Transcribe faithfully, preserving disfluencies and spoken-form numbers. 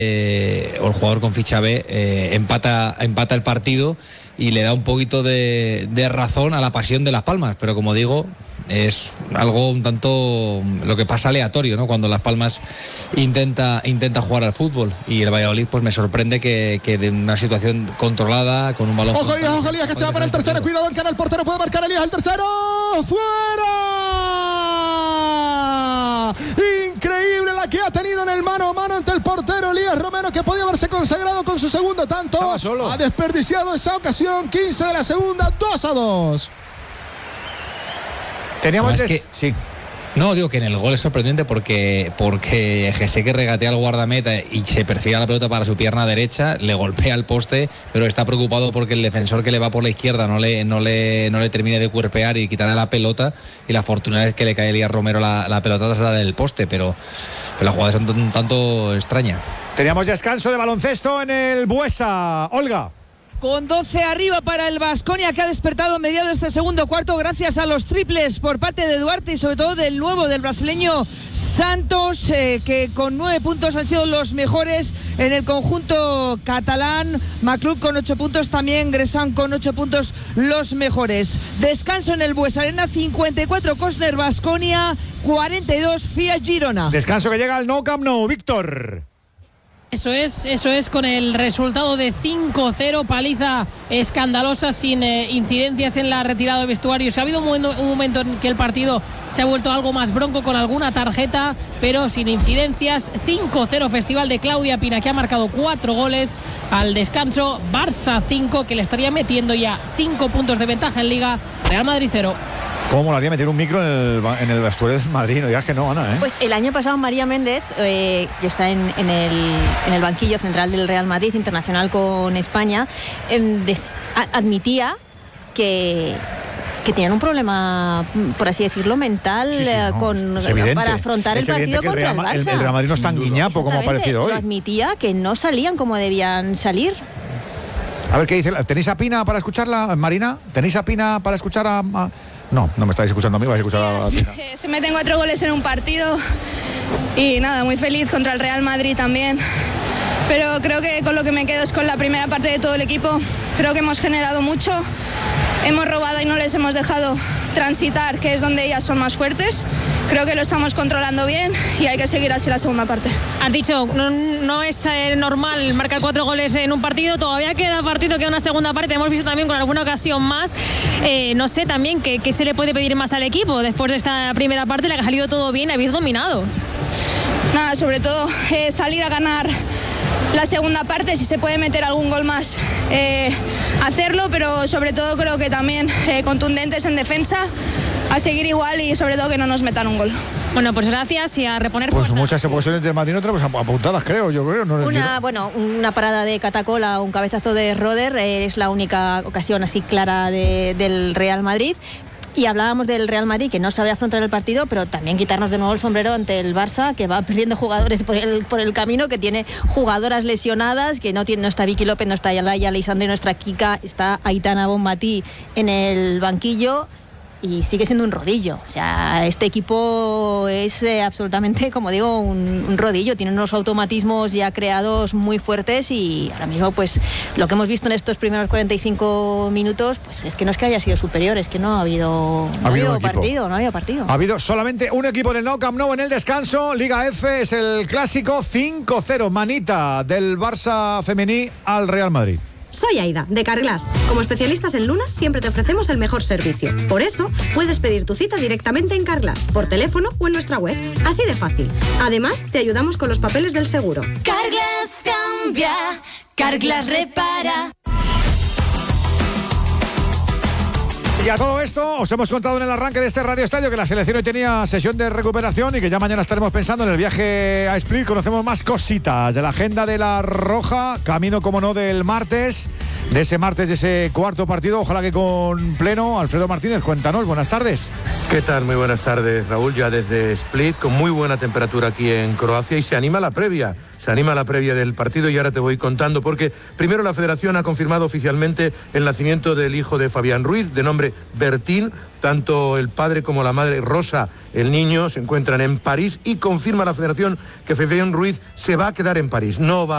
Eh, o el jugador con ficha B eh, empata, empata el partido y le da un poquito de, de razón a la pasión de Las Palmas, pero como digo, es algo un tanto lo que pasa aleatorio, ¿no? Cuando Las Palmas intenta, intenta jugar al fútbol, y el Valladolid pues me sorprende que, que de una situación controlada con un balón. Ojo Elías, ojo Elías, que se va para el tercero, cuidado en cara, el portero puede marcar Elías, el tercero, ¡fuera! Increíble la que ha tenido en el mano a mano ante el portero Elías Romero, que podía haberse consagrado con su segundo tanto. Estaba solo. Ha desperdiciado esa ocasión. Quince de la segunda, dos a dos. Teníamos es des... que... sí. No, digo que en el gol es sorprendente porque porque Jesse, que regatea al guardameta y se perfila la pelota para su pierna derecha, le golpea el poste, pero está preocupado porque el defensor que le va por la izquierda no le no le no le termine de cuerpear y quitarle la pelota, y la fortuna es que le cae a Elías Romero la, la pelota tras del poste, pero, pero la jugada es un, un tanto extraña. Teníamos descanso de baloncesto en el Buesa. Olga. Con doce arriba para el Baskonia, que ha despertado a mediados de este segundo cuarto gracias a los triples por parte de Duarte y sobre todo del nuevo, del brasileño Santos, eh, que con nueve puntos han sido los mejores en el conjunto catalán. Maclub con ocho puntos, también Gresan con ocho puntos, los mejores. Descanso en el Buesa Arena, cincuenta y cuatro Cosner Baskonia, cuarenta y dos Fiat Girona. Descanso que llega al Nou Camp Nou, Víctor. Eso es, eso es, con el resultado de cinco cero, paliza escandalosa, sin eh, incidencias en la retirada de vestuarios. Ha habido un momento, un momento en que el partido se ha vuelto algo más bronco, con alguna tarjeta, pero sin incidencias. cinco cero, Festival de Claudia Pina, que ha marcado cuatro goles al descanso. Barça cinco, que le estaría metiendo ya cinco puntos de ventaja en Liga. Real Madrid cero. ¿Cómo molaría meter un micro en el, en el vestuario del Madrid? No digas que no, Ana, ¿eh? Pues el año pasado María Méndez, eh, que está en, en, el, en el banquillo central del Real Madrid, internacional con España, eh, de, a, admitía que... que tenían un problema, por así decirlo, mental, sí, sí, no, con, para afrontar el partido contra el, el Barça. El, el Real Madrid no es tan guiñapo como ha parecido hoy. Lo admitía, que no salían como debían salir. A ver, ¿qué dice? ¿Tenéis a Pina para escucharla, Marina? ¿Tenéis a Pina para escuchar a...? a... No, no me estáis escuchando a mí, vais a escuchar a Pina. Sí, se meten cuatro goles en un partido y nada, muy feliz contra el Real Madrid también. Pero creo que con lo que me quedo es con la primera parte de todo el equipo. Creo que hemos generado mucho, hemos robado y no les hemos dejado transitar, que es donde ellas son más fuertes. Creo que lo estamos controlando bien y hay que seguir así la segunda parte. Has dicho, no, no es eh, normal marcar cuatro goles en un partido, todavía queda partido, queda una segunda parte, hemos visto también con alguna ocasión más. Eh, no sé también qué, qué se le puede pedir más al equipo después de esta primera parte, la que ha salido todo bien, habéis dominado. Nada, sobre todo eh, salir a ganar la segunda parte, si se puede meter algún gol más, eh, hacerlo, pero sobre todo creo que también eh, contundentes en defensa, a seguir igual y sobre todo que no nos metan un gol. Bueno, pues gracias y a reponer pues fuerzas. Muchas ocasiones del Madrid, otras pues apuntadas, creo, yo creo. No una, bueno, una parada de Catacola, un cabezazo de Roder, eh, es la única ocasión así clara de, del Real Madrid. Y hablábamos del Real Madrid, que no sabe afrontar el partido, pero también quitarnos de nuevo el sombrero ante el Barça, que va perdiendo jugadores por el, por el camino, que tiene jugadoras lesionadas, que no tiene, no está Vicky López, no está Yalaya Alexandre, nuestra Kika, está Aitana Bonmatí en el banquillo. Y sigue siendo un rodillo. O sea, este equipo es eh, absolutamente, como digo, un, un rodillo. Tiene unos automatismos ya creados muy fuertes y ahora mismo, pues, lo que hemos visto en estos primeros cuarenta y cinco minutos, pues es que no es que haya sido superior, es que no ha habido, no ha habido, ha habido partido, no ha habido partido. Ha habido solamente un equipo en el Nou Camp Nou en el descanso. Liga F es el clásico cinco cero, manita del Barça femení al Real Madrid. Soy Aida, de Carglass. Como especialistas en lunas, siempre te ofrecemos el mejor servicio. Por eso, puedes pedir tu cita directamente en Carglass, por teléfono o en nuestra web. Así de fácil. Además, te ayudamos con los papeles del seguro. Carglass cambia, Carglass repara. Y a todo esto os hemos contado en el arranque de este Radio Estadio que la selección hoy tenía sesión de recuperación y que ya mañana estaremos pensando en el viaje a Split. Conocemos más cositas de la agenda de la Roja, camino como no del martes, de ese martes, de ese cuarto partido, ojalá que con pleno. Alfredo Martínez, cuéntanos, buenas tardes. ¿Qué tal? Muy buenas tardes, Raúl, ya desde Split, con muy buena temperatura aquí en Croacia y se anima la previa. Se anima la previa del partido y ahora te voy contando porque primero la Federación ha confirmado oficialmente el nacimiento del hijo de Fabián Ruiz, de nombre Bertín. Tanto el padre como la madre Rosa, el niño, se encuentran en París y confirma la Federación que Fabián Ruiz se va a quedar en París. No va